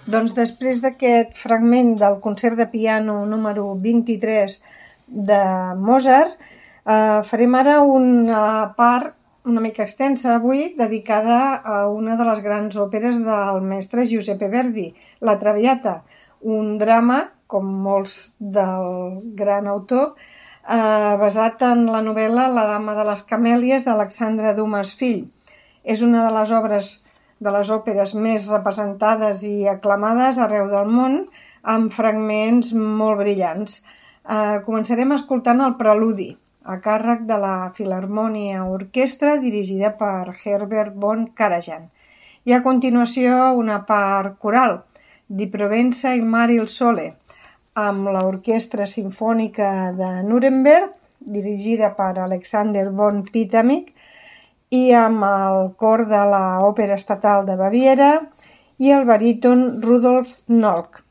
Doncs després d'aquest fragment del concert de piano número 23 de Mozart, farem ara una part una mica extensa avui dedicada a una de les grans òperes del mestre Giuseppe Verdi, La Traviata, un drama, com molts del gran autor, basat en la novel·la La dama de les camèlies d'Alexandre Dumas fill. És una de les obres de les òperes més representades i aclamades arreu del món, amb fragments molt brillants. Començarem escoltant el preludi, a càrrec de la Filharmonia Orquestra, dirigida per Herbert von Karajan. I a continuació una part coral, Di Provenza il mare il sole, amb l'Orquestra Simfònica de Nuremberg, dirigida per Alexander von Pitamick, i amb el cor de l'Òpera Estatal de Baviera i el baríton Rudolf Nock.